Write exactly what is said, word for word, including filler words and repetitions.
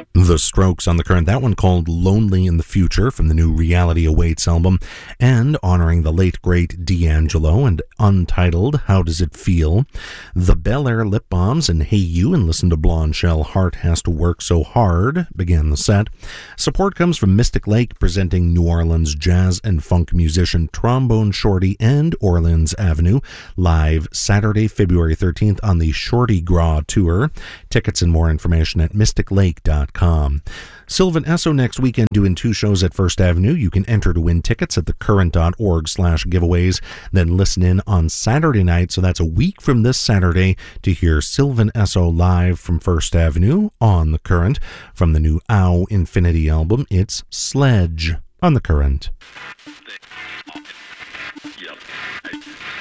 The Strokes on the Current, that one called Lonely in the Future from the new Reality Awaits album, and honoring the late great D'Angelo and Untitled, How Does It Feel? The Bel Air Lip Bombs and Hey You and Listen to Blonde Shell, Heart Has to Work So Hard began the set. Support comes from Mystic Lake, presenting New Orleans jazz and funk musician Trombone Shorty and Orleans Avenue, live Saturday, February thirteenth on the Shorty Gras Tour. Tickets and more information at mystic lake dot com. Sylvan Esso next weekend doing two shows at First Avenue. You can enter to win tickets at thecurrent.org slash giveaways. Then listen in on Saturday night, so that's a week from this Saturday, to hear Sylvan Esso live from First Avenue on The Current. From the new Ow Infinity album, it's Sledge on The Current. Yep.